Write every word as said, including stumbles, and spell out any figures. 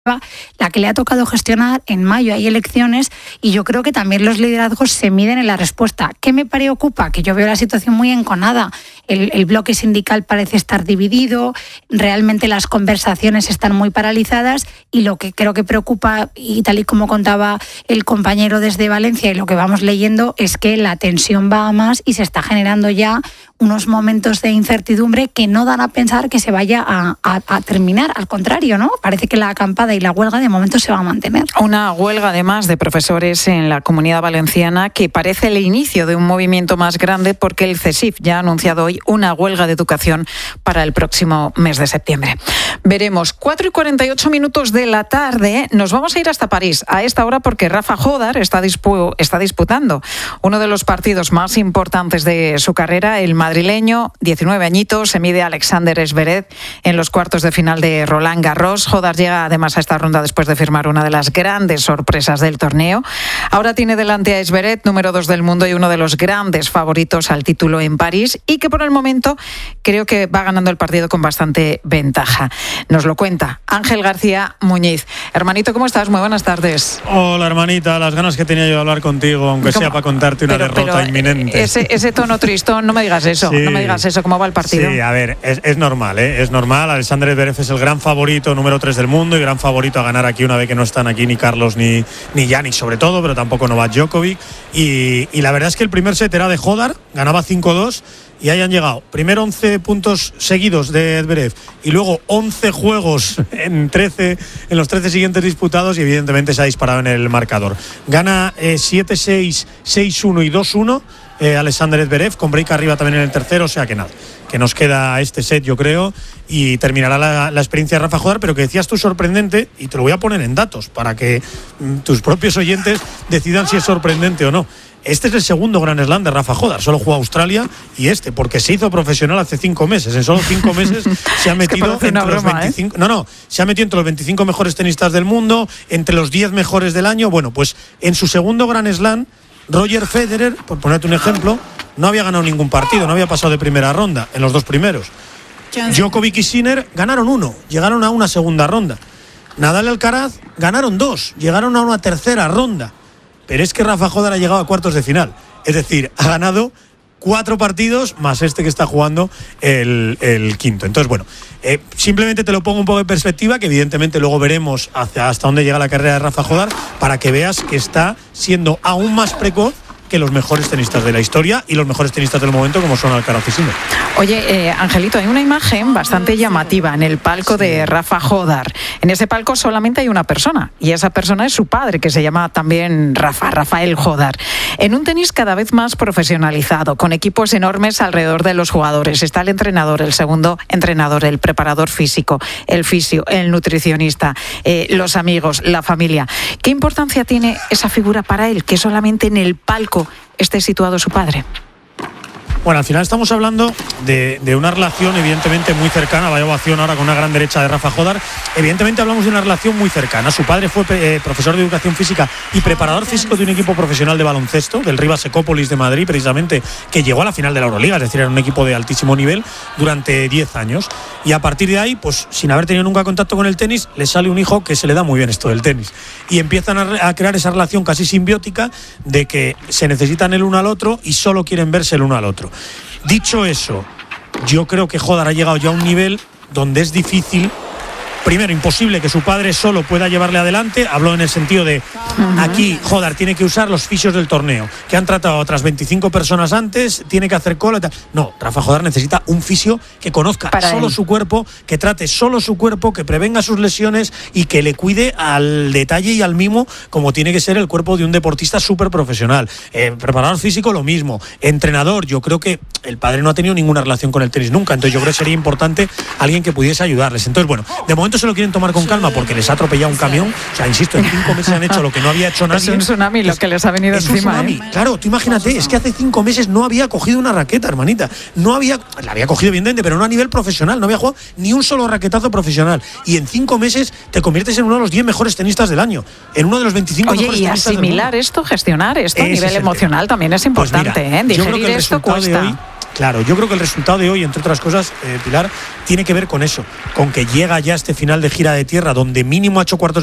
la que le ha tocado gestionar. En mayo hay elecciones y yo creo que también los liderazgos se miden en la respuesta. ¿Qué me preocupa? Que yo veo la situación muy enconada. El, el bloque sindical parece estar dividido, realmente las conversaciones están muy paralizadas y lo que creo que preocupa, y tal y como contaba el compañero desde Valencia y lo que vamos leyendo, es que la tensión va a más y se está generando ya unos momentos de incertidumbre que no dan a pensar que se vaya a, a, a terminar. Al contrario, ¿no? Parece que la acampada y la huelga de momento se va a mantener. Una huelga además de profesores en la Comunidad Valenciana que parece el inicio de un movimiento más grande, porque el CESIF ya ha anunciado hoy una huelga de educación para el próximo mes de septiembre. Veremos. cuatro y cuarenta y ocho minutos de la tarde. Nos vamos a ir hasta París a esta hora porque Rafa Jódar está, dispu- está disputando uno de los partidos más importantes de su carrera. El madrileño, diecinueve añitos, se mide a Alexander Zverev en los cuartos de final de Roland Garros. Jódar llega además a esta ronda después de firmar una de las grandes sorpresas del torneo. Ahora tiene delante a Zverev, número dos del mundo y uno de los grandes favoritos al título en París, y que por el momento creo que va ganando el partido con bastante ventaja. Nos lo cuenta Ángel García Muñiz. Hermanito, ¿cómo estás? Muy buenas tardes. Hola, hermanita. Las ganas que tenía yo de hablar contigo, aunque ¿Cómo? sea para contarte una pero, derrota pero, inminente. Ese, ese tono tristón, no me digas eso. Sí, no me digas eso. ¿Cómo va el partido? Sí, a ver, es, es normal, ¿eh? Es normal. Alexander Zverev es el gran favorito, número tres del mundo, y gran favorito a ganar aquí una vez que no están aquí ni Carlos ni, ni Yannick, sobre todo, pero tampoco Novak Djokovic. Y, y la verdad es que el primer set era de Jódar, ganaba cinco dos. Y ahí han llegado primero once puntos seguidos de Zverev y luego once juegos en trece en los trece siguientes disputados, y evidentemente se ha disparado en el marcador. Gana eh, siete seis, seis uno y dos uno eh, Alexander Zverev, con break arriba también en el tercero, o sea que nada, que nos queda este set, yo creo, y terminará la, la experiencia de Rafa Jódar, pero que decías tú sorprendente, y te lo voy a poner en datos para que mm, tus propios oyentes decidan si es sorprendente o no. Este es el segundo Grand Slam de Rafa Jódar, solo jugó Australia y este, porque se hizo profesional hace cinco meses. En solo cinco meses se ha metido es que entre los broma, veinticinco, ¿eh? No, no, se ha metido entre los veinticinco mejores tenistas del mundo, entre los diez mejores del año. Bueno, pues en su segundo Grand Slam, Roger Federer, por ponerte un ejemplo, no había ganado ningún partido, no había pasado de primera ronda en los dos primeros. Djokovic y Sinner ganaron uno, llegaron a una segunda ronda. Nadal y Alcaraz ganaron dos, llegaron a una tercera ronda. Pero es que Rafa Jódar ha llegado a cuartos de final. Es decir, ha ganado cuatro partidos más este que está jugando el, el quinto. Entonces, bueno, eh, simplemente te lo pongo un poco en perspectiva, que evidentemente luego veremos hacia, hasta dónde llega la carrera de Rafa Jódar, para que veas que está siendo aún más precoz que los mejores tenistas de la historia y los mejores tenistas del momento, como son Alcaraz y Sinner. Oye, eh, Angelito, hay una imagen bastante llamativa en el palco sí. de Rafa Jódar. En ese palco solamente hay una persona, y esa persona es su padre, que se llama también Rafa, Rafael Jódar. En un tenis cada vez más profesionalizado, con equipos enormes alrededor de los jugadores, está el entrenador, el segundo entrenador, el preparador físico, el fisio, el nutricionista, eh, los amigos, la familia. ¿Qué importancia tiene esa figura para él, que solamente en el palco esté situado su padre? Bueno, al final estamos hablando de, de una relación evidentemente muy cercana. Vaya ovación ahora con una gran derecha de Rafa Jódar. Evidentemente hablamos de una relación muy cercana. Su padre fue eh, profesor de educación física y preparador físico de un equipo profesional de baloncesto, del Rivas Ecópolis de Madrid, precisamente, que llegó a la final de la Euroliga, es decir, era un equipo de altísimo nivel durante diez años. Y a partir de ahí, pues sin haber tenido nunca contacto con el tenis, le sale un hijo que se le da muy bien esto del tenis. Y empiezan a, a crear esa relación casi simbiótica de que se necesitan el uno al otro y solo quieren verse el uno al otro. Dicho eso, yo creo que Jódar ha llegado ya a un nivel donde es difícil, primero, imposible que su padre solo pueda llevarle adelante. Habló en el sentido de aquí Jódar tiene que usar los fisios del torneo, que han tratado a otras veinticinco personas antes, tiene que hacer cola y tal. No, Rafa Jódar necesita un fisio que conozca Para solo él. su cuerpo, que trate solo su cuerpo, que prevenga sus lesiones y que le cuide al detalle y al mimo, como tiene que ser el cuerpo de un deportista súper profesional. Eh, preparador físico, lo mismo. Entrenador, yo creo que el padre no ha tenido ninguna relación con el tenis nunca, entonces yo creo que sería importante alguien que pudiese ayudarles. Entonces, bueno, de momento se lo quieren tomar con calma porque les ha atropellado un camión. O sea, insisto, en cinco meses han hecho lo que no había hecho nadie. Es un tsunami lo que les ha venido es encima. Un tsunami. ¿eh? Claro, tú imagínate, es que hace cinco meses no había cogido una raqueta, hermanita. No había, la había cogido evidentemente, pero no a nivel profesional. No había jugado ni un solo raquetazo profesional. Y en cinco meses te conviertes en uno de los diez mejores tenistas del año. En uno de los veinticinco Oye, mejores y tenistas del mundo. Asimilar esto, gestionar esto a nivel emocional también es importante. Pues mira, ¿eh? Digerir esto cuesta. Hoy, claro. Yo creo que el resultado de hoy, entre otras cosas, eh, Pilar, tiene que ver con eso, con que llega ya este final de gira de tierra, donde mínimo ha hecho cuartos